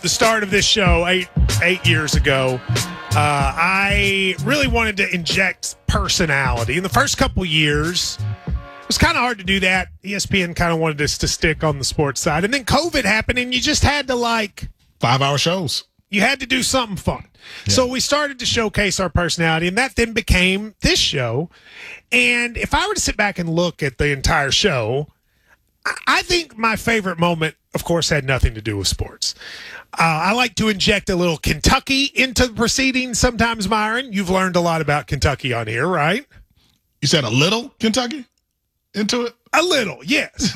the start of this show eight years ago, I really wanted to inject personality. In the first couple years, it was kind of hard to do that. ESPN kind of wanted us to stick on the sports side. And then COVID happened, and you just had to 5-hour shows. You had to do something fun. Yeah. So we started to showcase our personality, and that then became this show. And if I were to sit back and look at the entire show, I think my favorite moment, of course, had nothing to do with sports. I like to inject a little Kentucky into the proceedings sometimes, Myron. You've learned a lot about Kentucky on here, right? You said a little Kentucky into it? A little, yes.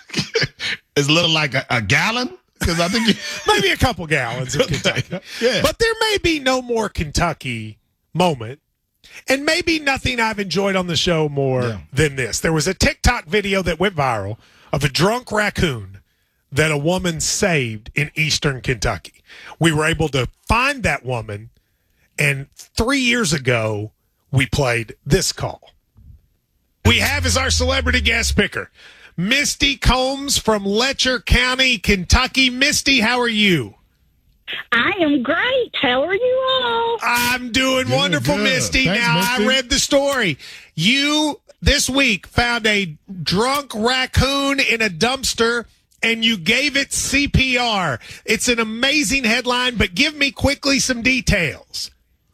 Is little like a gallon? Because I think maybe a couple gallons of Kentucky. Yeah. But there may be no more Kentucky moment. And maybe nothing I've enjoyed on the show more than this. There was a TikTok video that went viral of a drunk raccoon that a woman saved in eastern Kentucky. We were able to find that woman, and 3 years ago, we played this call. We have as our celebrity guest picker, Misty Combs from Letcher County, Kentucky. Misty, how are you? I am great. How are you all? I'm doing wonderful, good. Misty. Thanks, now, Misty. I read the story. You, this week, found a drunk raccoon in a dumpster, and you gave it CPR. It's an amazing headline, but give me quickly some details.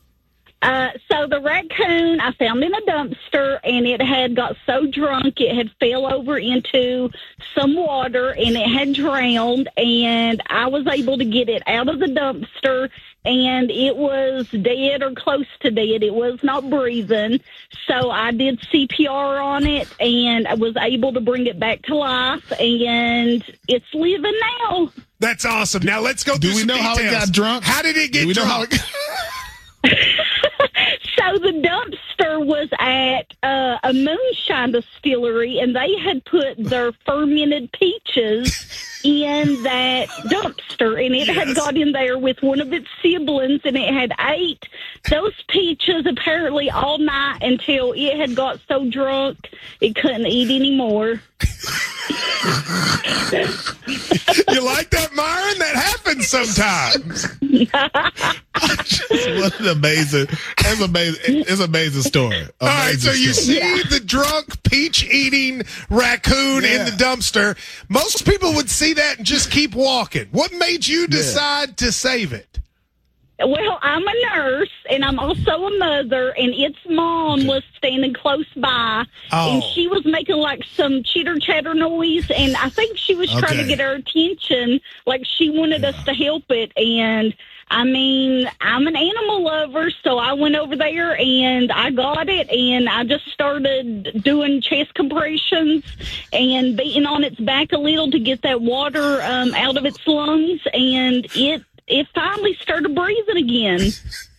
So the raccoon I found in a dumpster, and it had got so drunk it had fell over into some water, and it had drowned, and I was able to get it out of the dumpster, and it was dead or close to dead. It was not breathing, so I did CPR on it, and I was able to bring it back to life, and it's living now. That's awesome. Now let's go through Do we some know details. how it got drunk? How did it get drunk? So the dumpster was at a moonshine distillery, and they had put their fermented peaches in that dumpster, and it had got in there with one of its siblings, and it had ate those peaches apparently all night until it had got so drunk it couldn't eat anymore. You like that, Myron? That happens sometimes. What an amazing, it's an amazing story. Amazing All right, so you story. see the drunk peach-eating raccoon in the dumpster. Most people would see that and just keep walking. What made you decide to save it? Well, I'm a nurse, and I'm also a mother, and its mom was standing close by, and she was making some chitter-chatter noise, and I think she was trying to get our attention, she wanted us to help it, and I'm an animal lover, so I went over there, and I got it, and I just started doing chest compressions and beating on its back a little to get that water out of its lungs, and it finally started breathing again.